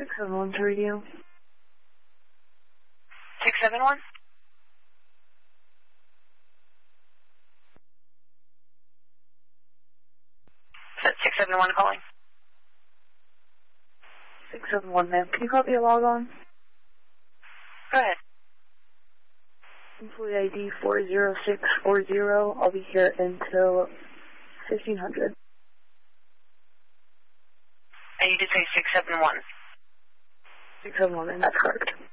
671 to radio. 671? Is that 671 calling? 671, ma'am. Can you copy a log on? Go ahead. Employee ID 40640. I'll be here until 1500. And you did say 671. 671, ma'am. That's correct.